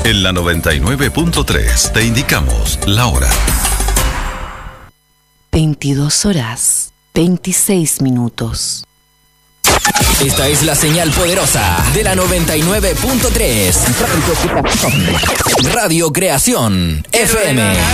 En la 99.3 te indicamos la hora. 22 horas, 26 minutos. Esta es la señal poderosa de la 99.3. Radio Creación FM.